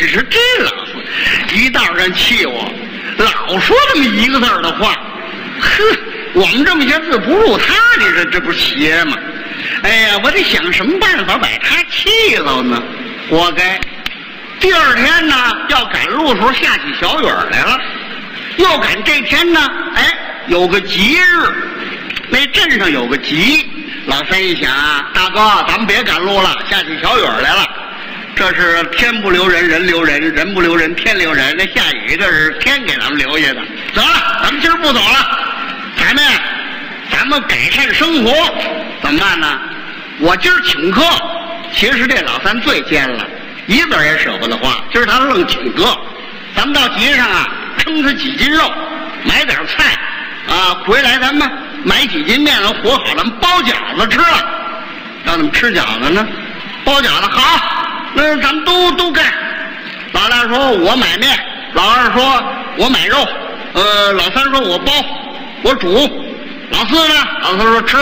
是这老四一道人气我，老说这么一个字的话，呵，我们这么些字不入他，你说这不是邪吗？哎呀，我得想什么办法把他气了呢？活该！第二天呢，要赶路的时候下起小雨来了，又赶这天呢，哎，有个吉日，那镇上有个吉。老三一想啊，大哥，咱们别赶路了，下起小雨来了。这是天不留人，人留人；人不留人，天留人。这下雨，这是天给咱们留下的。走了，咱们今儿不走了，咱们改善生活，怎么办呢？我今儿请客。其实这老三最奸了，一字也舍不得花。今儿他愣请客，咱们到集上啊，称他几斤肉，买点菜啊，回来咱们买几斤面和和好了，包饺子吃了。让他们吃饺子呢，包饺子好，那咱们都干。老大说我买面，老二说我买肉，老三说我包我煮，老四呢？老四说吃，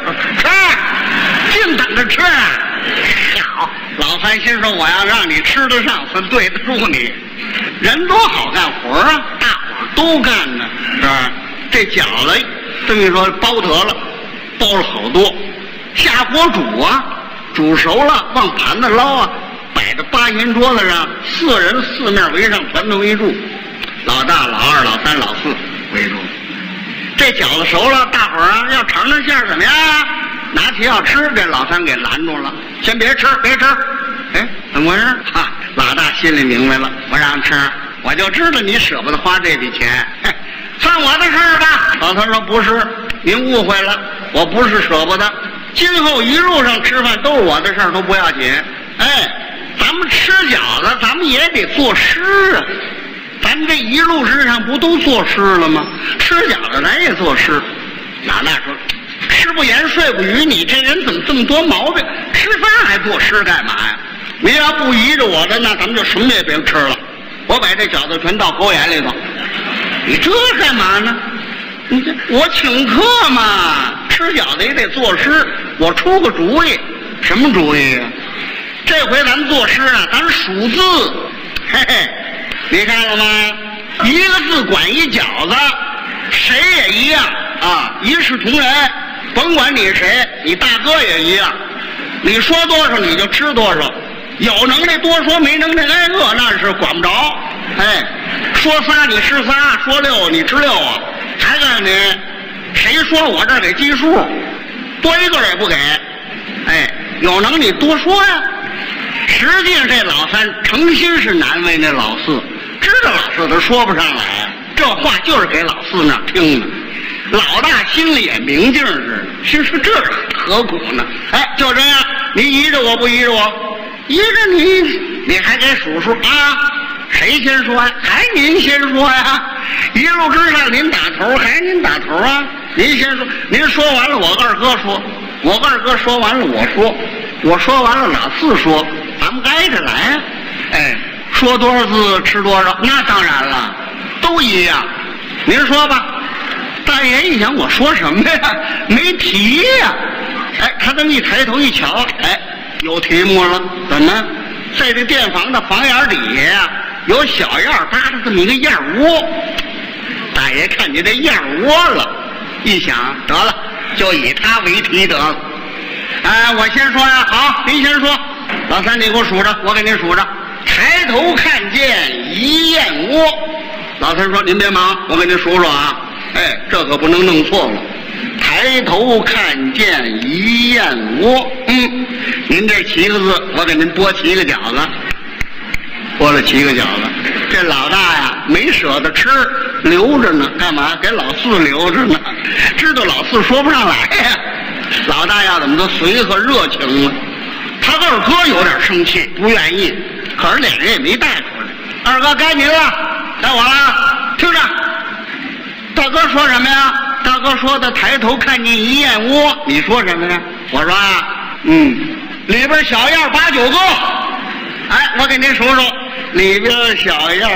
净等着吃啊！好，老三心说我要让你吃得上，才对得住你。人多好干活啊，大伙儿都干呢，是吧？这饺子这么一说包得了，包了好多，下锅煮啊，煮熟了往盘子捞啊，摆在八仙桌子上，四人四面围上，团团围住，老大、老二、老三、老四围住。这饺子熟了，大伙儿啊要尝尝馅怎么样啊？拿起要吃，这老三给拦住了，先别吃，别吃。哎，怎么回事？哈，老大心里明白了，我让吃，我就知道你舍不得花这笔钱，算我的事儿吧。老三说不是，您误会了，我不是舍不得，今后一路上吃饭都是我的事儿，都不要紧。哎，咱们吃饺子，咱们也得作诗啊。咱们这一路之上不都作诗了吗？吃饺子咱也作诗。老大说吃不言睡不语，你这人怎么这么多毛病？吃饭还作诗干嘛呀？你要不依着我的，那咱们就什么也别吃了。我把这饺子全倒狗眼里头。你这干嘛呢？你这我请客嘛，吃饺子也得作诗。我出个主意，什么主意啊？这回咱们作诗啊，咱数字。嘿嘿，你看了吗？一个字管一饺子，谁也一样啊，一视同仁。甭管你谁，你大哥也一样。你说多少你就吃多少，有能耐多说，没能耐挨饿，那是管不着。哎，说仨你吃仨，说六你吃六啊。还告诉你，谁说我这儿给计数，多一个也不给。哎，有能你多说呀。实际上这老三诚心是难为那老四，知道老四他说不上来，这话就是给老四那听的。老大心里也明镜似的，心说这何苦呢？哎，就这样，你依着我不依着我？依着你还给数数啊？谁先说呀？还您先说呀？一路之上您打头，还您打头啊？您先说，您说完了我二哥说，我二哥说完了我说，我说完了老四说，咱们挨着来啊！哎，说多少字吃多少，那当然了，都一样。您说吧。大爷一想，我说什么呀？没题呀！哎，他这么一抬头一瞧，哎，有题目了。怎么？在这店房的房檐底下呀，有小样搭的这么一个样窝。大爷看见这样窝了，一想，得了，就以他为题得了。哎，我先说呀，好，您先说。老三，你给我数着，我给您数着。抬头看见一燕窝。老三说：“您别忙，我给您数数啊。”哎，这可不能弄错了。抬头看见一燕窝，您这7个字，我给您剥7个饺子，剥了7个饺子。这老大呀，没舍得吃，留着呢，干嘛？给老四留着呢，知道老四说不上来呀。老大要怎么都随和热情了。他二哥有点生气，不愿意，可是俩人也没带出来。二哥，该您了，该我了，听着。大哥说什么呀？大哥说的抬头看见一燕窝，你说什么呀？我说啊，里边小样8、9个。哎，我给您数数，里边小样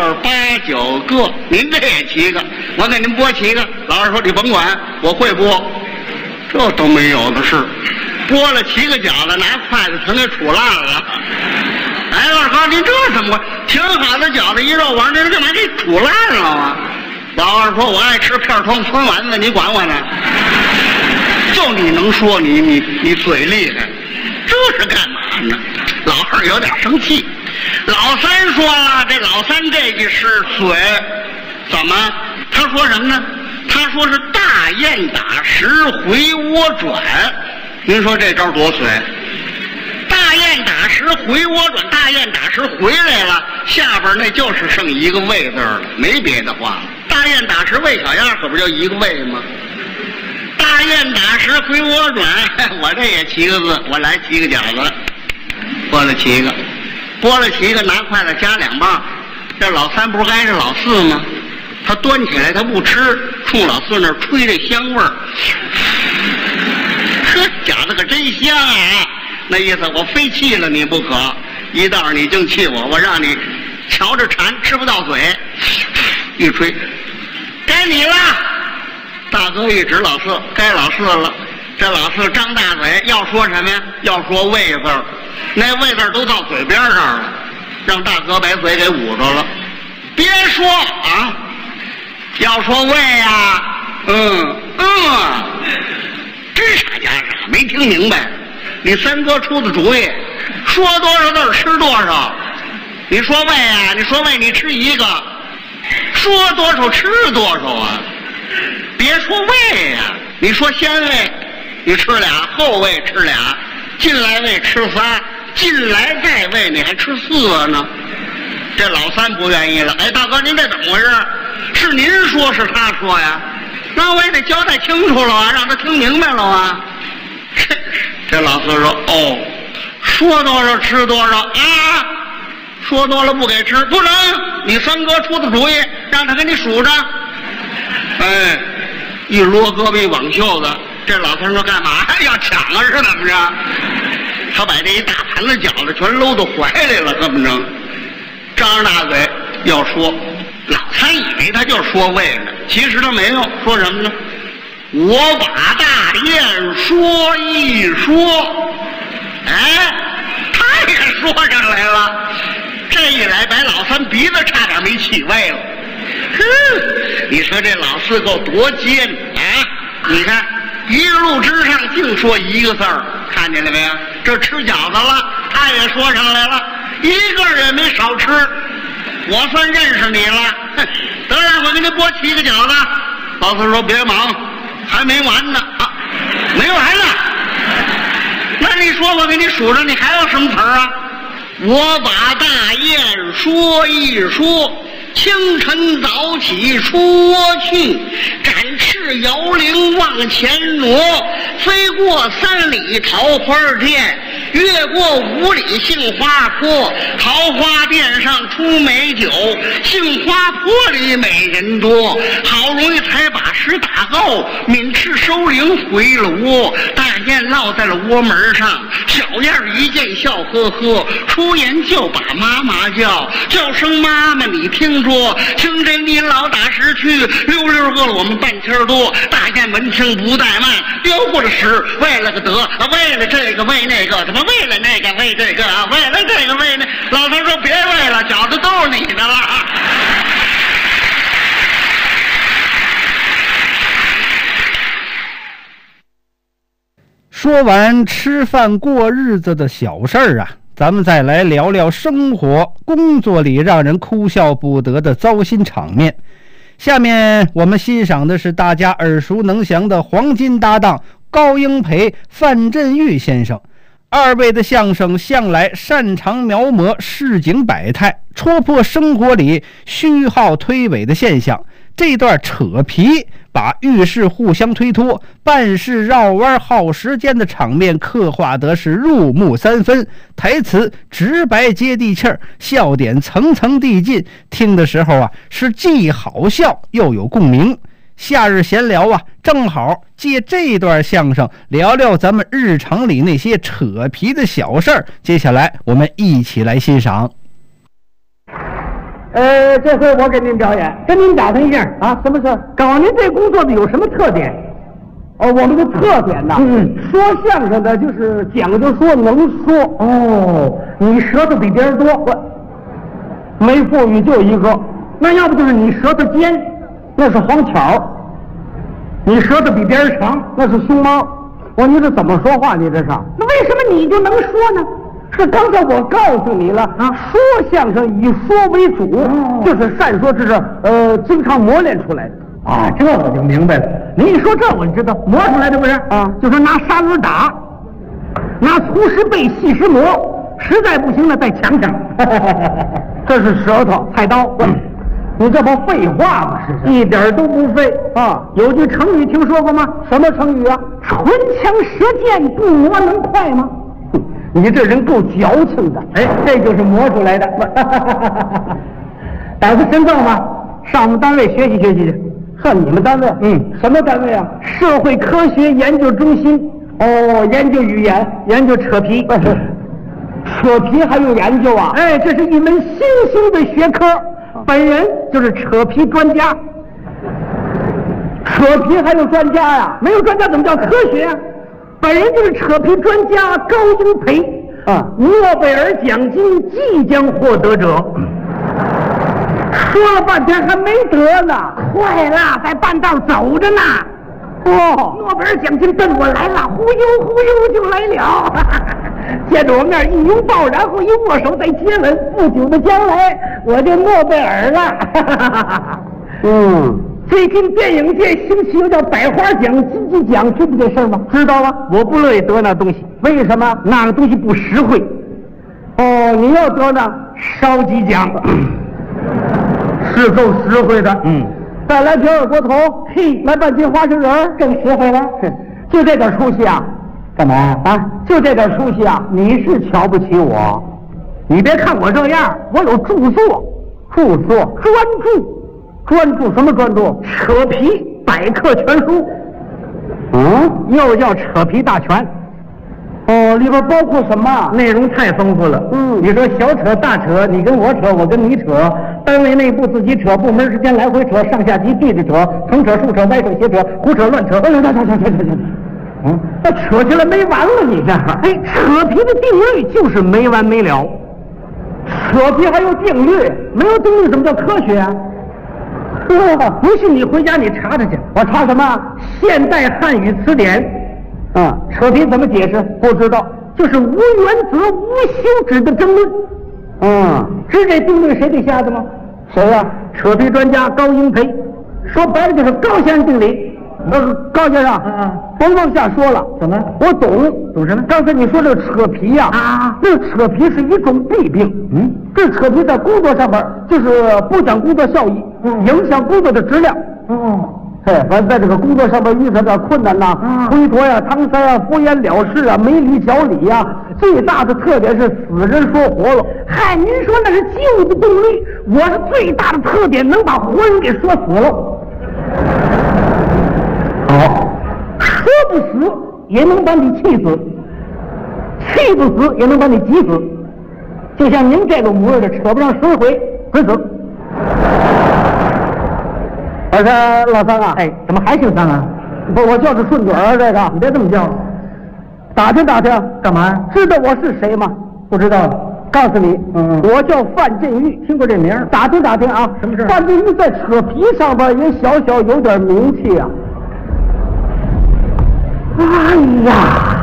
8、9个，您这也7个，我给您剥7个。老二说你甭管，我会剥，这都没有的事。剥了7个饺子，拿筷子全给杵烂了。哎， 哎，二哥，您这怎么挺好的饺子一肉丸，这干嘛给煮烂了啊？老二说：“我爱吃片汤酸丸子，你管我呢？就你能说，你嘴厉害，这是干嘛呢？”老二有点生气。老三说了，这老三这句诗水怎么？他说什么呢？他说是大雁打石回窝转。您说这招多水？大雁打石回窝转，大雁打石回来了，下边那就是剩一个喂字了，没别的话了。大雁打石喂小鸭，可不就一个喂吗？大雁打石回窝转，我这也7个字，我来7个饺子，剥了7个，剥了7个，拿筷子夹2棒。这老三不是挨着老四吗？他端起来他不吃，冲老四那儿吹这香味儿，呵，饺子可真香啊！那意思我非气了你不可，一道你净气我，我让你瞧着馋吃不到嘴。一吹，该你了。大哥一指老四，该老四了。这老四张大嘴要说什么呀？要说喂字儿，那喂字儿都到嘴边上了，让大哥把嘴给捂着了。别说啊，要说喂呀，真傻假傻，没听明白。你三哥出的主意，说多少字吃多少。你说喂啊，你说喂，你吃1个，说多少吃多少啊。别说喂呀，你说先喂，你吃2，后喂吃2，进来喂吃3，进来再喂你还吃4呢。这老三不愿意了，哎，大哥您这怎么回事？是您说是他说呀？那我也得交代清楚了啊，让他听明白了啊。这老四说：“哦，说多少吃多少啊！说多了不给吃，不能。你三哥出的主意，让他给你数着。”哎，一撸胳膊挽袖子，这老三说：“干嘛要抢啊？是怎么着？”他把这一大盘子饺子全搂到怀里了，这么着，张着大嘴要说。老三以为他就说喂呢，其实他没有，说什么呢？我把大雁说一说，哎，他也说上来了。这一来，把老三鼻子差点没起位了。你说这老四够多尖啊！你看一路之上净说1个字儿，看见了没有？这吃饺子了，他也说上来了，一个也没少吃。我算认识你了，得让我给你剥7个饺子。老四说：“别忙。”还没完呢啊，没完呢。那你说我给你数着，你还有什么词儿啊？我把大雁说一说，清晨早起出窝去，展翅摇铃往前挪，飞过3里桃花涧，越过5里杏花坡，桃花殿上出美酒，杏花坡里美人多，好容易才把食打够，抿翅收铃回了窝，大雁落在了窝门上，小燕一见笑呵呵，出言就把妈妈叫，叫声妈妈你听着，清晨你老打石去，溜溜饿了我们半天多，大雁闻听不怠慢，溜过了石，为了个得，为了这个为那个，怎么为了那个为这个啊？为了这个为那，老头说别为了，饺子都是你的了。 说完吃饭过日子的小事儿啊，咱们再来聊聊生活工作里让人哭笑不得的糟心场面。下面我们欣赏的是大家耳熟能详的黄金搭档高英培、范振钰先生。二位的相声向来擅长描摹市井百态，戳破生活里虚耗推诿的现象。这段扯皮把遇事互相推脱、办事绕弯耗时间的场面刻画得是入木三分，台词直白接地气儿，笑点层层递进，听的时候啊是既好笑又有共鸣。夏日闲聊啊，正好借这段相声聊聊咱们日常里那些扯皮的小事儿。接下来我们一起来欣赏。 这回我给您表演，跟您打听一下啊，什么事？搞您这工作的有什么特点？ 我们的特点呢，说相声的就是讲究说能说。哦，你舌头比别人多，没富裕就一个。那要不就是你舌头尖，那是黄巧。你舌头比别人长，那是熊猫。你这怎么说话？你这是？那为什么你就能说呢？是刚才我告诉你了啊，说相声以说为主，就是善说，这是经常磨练出来的。啊，这我就明白了。你一说这我就知道，磨出来的不是啊？就是拿砂轮打，拿粗石背细石磨，实在不行了再抢抢。这是舌头菜刀。你这不废话吗？是一点都不废啊！有句成语听说过吗？什么成语啊？唇枪舌剑，不磨能快吗？你这人够矫情的。哎，这就是磨出来的。胆子深造吗？上我们单位学习学习去。上你们单位？什么单位啊？社会科学研究中心。哦，研究语言，研究扯皮。扯皮还有研究啊？哎，这是一门新兴的学科。本人就是扯皮专家。扯皮还有专家呀？没有专家怎么叫科学啊？本人就是扯皮专家高英培啊，诺贝尔奖金即将获得者。说了半天还没得呢，快了，在半道走着呢。诺贝尔奖金奔我来了，忽悠忽悠就来了。见着我面一拥抱，然后一握手再接吻，不久的将来我就诺贝尔了。最近电影界兴起有叫百花奖、金鸡奖，知不知这事儿吗？知道啊，我不乐意得那东西。为什么？那个东西不实惠。你要得呢，烧鸡奖。是够实惠的。再来瓶二锅头，嘿，来半斤花生仁，更实惠了。就这点出息啊？干嘛啊？就这点出息啊？你是瞧不起我？你别看我这样，我有著作，专注什么专注？扯皮百科全书。又叫扯皮大全。里边包括什么？内容太丰富了。你说小扯大扯，你跟我扯，我跟你扯，单位内部自己扯，部门之间来回扯，上下级对着扯，横扯竖扯歪扯斜扯胡扯乱扯。那扯起来没完了，你这扯皮的定律就是没完没了。扯皮还有定律，没有定律怎么叫科学啊？不信你回家你查查去。我查什么？现代汉语词典。扯皮怎么解释？不知道，就是无原则、无休止的争论。知这定律谁给下的吗？谁呀？扯皮专家高英培。说白了就是高先生定理。高先生，甭往下说了。怎么？我懂什么？刚才你说这个扯皮呀，这个扯皮是一种弊病。这扯皮在工作上边就是不讲工作效益，影响工作的质量。反正在这个工作上边遇到点困难呐，推脱呀、搪塞呀、敷衍了事啊、没理小理呀，最大的特点是死人说活了。嗨，您说那是旧的定律，我是最大的特点能把活人给说死了。说不死也能把你气死，气不死也能把你急死。就像您这个模样的，扯不上10回准死。我说老三啊，怎么还姓三啊？不，我叫着顺嘴啊，这个你别这么叫。打听打听，干嘛？知道我是谁吗？不知道。告诉你，我叫范振玉，听过这名？打听打听啊，什么事？范振玉在扯皮上边也小小有点名气啊。哎呀，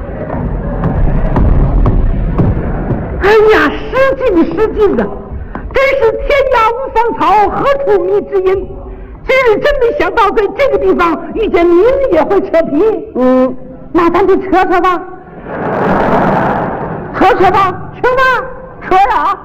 失敬的，真是天涯无芳草，何处觅知音。今日真没想到，在这个地方遇见您也会扯皮。那咱就扯扯吧，扯扯吧，扯呀！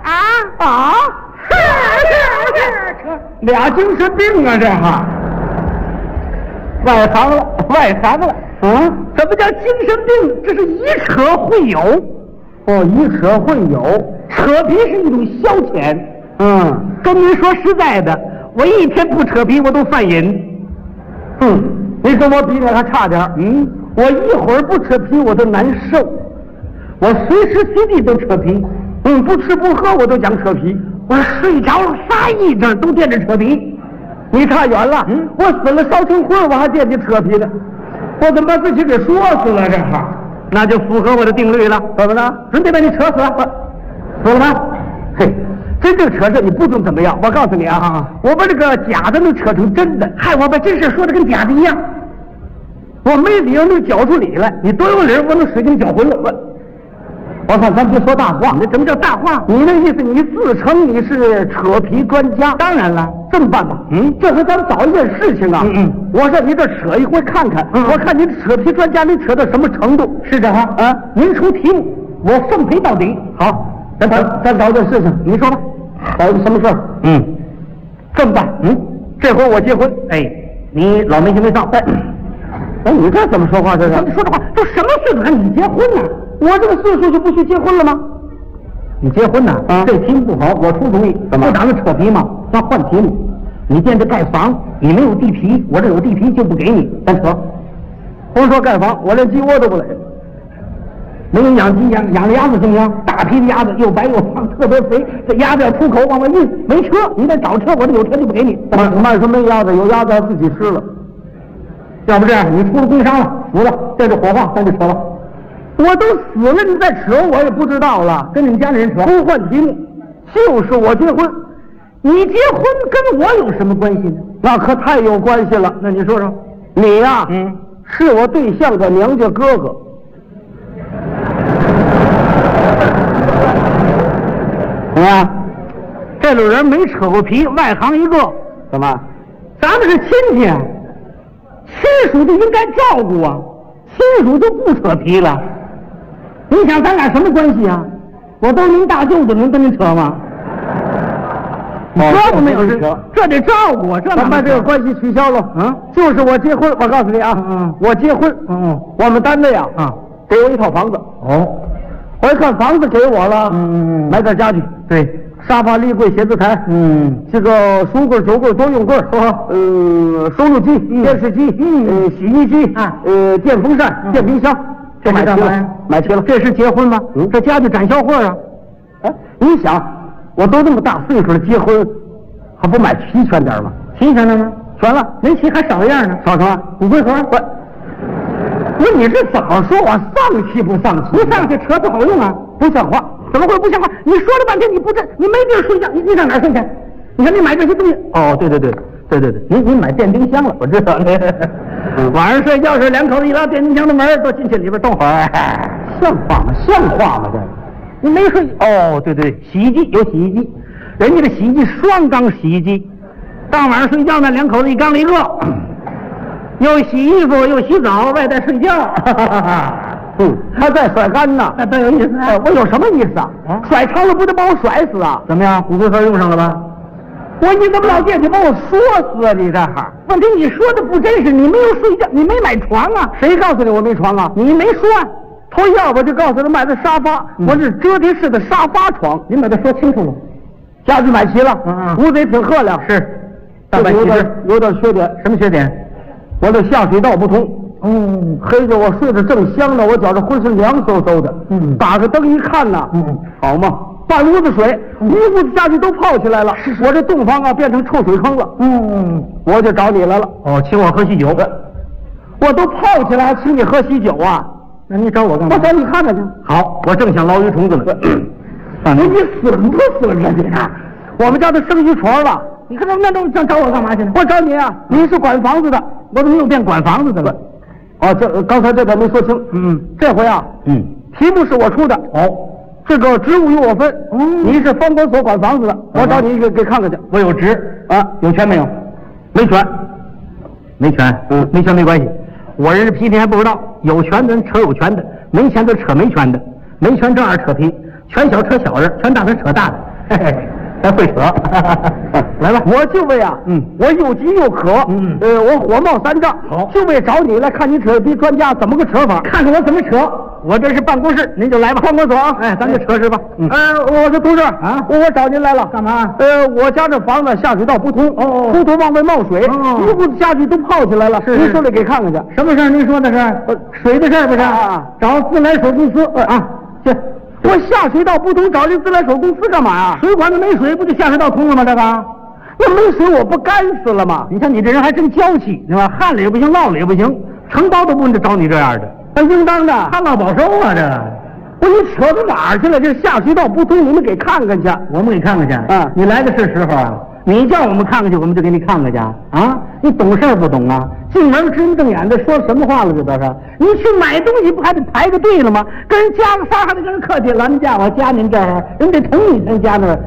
扯，俩精神病啊，这哈，外行了。怎么叫精神病？这是以扯会友。以扯会友，扯皮是一种消遣。跟您说实在的，我一天不扯皮我都犯瘾。你跟我比这还差点。我一会儿不扯皮我都难受，我随时随地都扯皮。不吃不喝我都讲扯皮，我睡着了撒癔症都惦着扯皮。你差远了。我死了烧成灰我还惦记扯皮呢。 我怎么把自己给说死了？这哈，那就符合我的定律了，怎么了？准得把你扯死了，死了吗？嘿，真正扯着你不准怎么样？我告诉你啊，我把这个假的能扯成真的，害我把真事说的跟假的一样。我没理由能搅出理来，你多有理，我能使劲搅浑了。我看咱别说大话，那怎么叫大话？你那意思，你自称你是扯皮专家？当然了，这么办吧，这回咱们找一件事情啊，我上你这扯一回看看，我看你扯皮专家能扯到什么程度？是的哈，啊，您出题目，我奉陪到底。好，咱找件事情，你说吧，找一个什么事儿？这么办，这回我结婚，哎，你老没羞没臊，哎，你这怎么说话？这是？你说这话，都什么岁数还你结婚呢？我这个岁数就不许结婚了吗？你结婚呢？这题目不好，我出主意。怎么？不打算扯皮吗？咱换题目。你见这盖房，你没有地皮，我这有地皮就不给你，咱扯。甭说盖房，我连鸡窝都不垒。没有养鸡养的鸭子行不行？大批的鸭子又白又胖，特别肥。这鸭子要出口往外运，没车，你得找车，我这有车就不给你。慢说没鸭子，有鸭子自己吃了。要不这样，你出了工伤了，死了，这火化，咱就扯了。我都死了，你再扯我也不知道了。跟你们家里人扯，不换题目，就是我结婚。你结婚跟我有什么关系呢？那可太有关系了。那你说说，你呀，是我对象的娘家哥哥。怎么样？这种人没扯过皮，外行一个。怎么？咱们是亲戚，亲属就应该照顾啊，亲属就不扯皮了。你想咱俩什么关系啊？我都您大舅子，能跟您扯吗？这不没有事，这得照顾啊，这咱把这个关系取消了。就是我结婚，我告诉你啊，我结婚，我们单位啊，给我一套房子。我一看房子给我了，买点家具，对，沙发、立柜、写字台，这个书柜、酒柜、多用柜，收录机、电视机，洗衣机，电风扇、电冰箱。就买齐了，买齐了。这是结婚吗？这家具展销会啊！哎，你想，我都这么大岁数了，结婚还不买齐全点吗？齐全了吗？全了，没齐还少一样呢。少什么？骨灰盒。不，你这怎么说？我丧气不丧气？不丧气，扯不好用啊！不像话！怎么会不像话？你说了半天，你不你没地儿睡觉，你上哪儿睡去？你看你买这些东西。哦，对，您买电冰箱了，我知道。晚上睡觉时，两口子一拉电冰箱的门，都进去里边动会儿，像话吗？像话吗？这你没睡？哦，对，洗衣机有洗衣机，人家的洗衣机双缸洗衣机，当晚上睡觉呢，两口子一缸里一个，又洗衣服又洗澡，外带睡觉，还在甩干呢，那多有意思啊！我有什么意思啊？甩长了不得把我甩死啊？怎么样？骨灰盒用上了吧？你怎么老惦记把我说死啊？你这哈，问题你说的不真实，你没有睡觉，你没买床啊？谁告诉你我没床啊？你没说啊？头一要我就告诉他买的沙发，我是折叠式的沙发床，您把它说清楚了。家具买齐了，屋子也挺漂亮，是，但有点缺点。什么缺点？我这下水道不通。黑着我睡着正香呢，我觉着浑身凉飕飕的。打个灯一看呐，好嘛。半屋子水，一屋子家具都泡起来了。我这洞房啊变成臭水坑了。我就找你来了。请我喝喜酒。我都泡起来，还请你喝喜酒啊？那你找我干嘛？我找你看看去。好，我正想捞鱼虫子呢。你损不损啊你？我们家都生鱼床了，你看那都找我干嘛去呢？我找你啊，你是管房子的，我怎么又变管房子的了？这刚才这点没说清。这回啊，题目是我出的。这个职务由我分，你是房管所管房子的，我找你给看看去。我有职啊，有权没有？没权，没权，没权没关系。我人是皮皮还不知道，有权的人扯有权的，没权的扯没权的，没权正二扯皮，权小扯小人，权大的扯大的，嘿嘿，还会扯。来吧，我就为啊，我又急又渴，我火冒三丈，好，就为找你来看你扯皮专家怎么个扯法，看看我怎么扯。我这是办公室，您就来吧。办公所啊，咱就扯是吧？我说同志啊，我找您来了，干嘛？我家这房子下水道不通，出头往外冒水，一屋子家具都泡起来了。您手里给看看去。什么事儿？您说的是水的事儿不是？找自来水公司啊，去。我下水道不通，找这自来水公司干嘛呀？水管子没水，不就下水道通了吗？这个，那没水我不干死了吗？你看你这人还真娇气，对吧？旱了也不行，涝了也不行。 承包都不找你这样的，那应当的，旱涝保收啊，这不是你扯到哪儿去了？这下水道不通，你们给看看去，我们给看看去啊！你来的是时候啊！你叫我们看看去，我们就给你看看去啊！你懂事不懂啊？进门直目瞪眼的说什么话了？这都是你去买东西不还得排个队了吗？跟人加个仨还得跟人客气了，您家我加您这儿，人得同你才加那儿。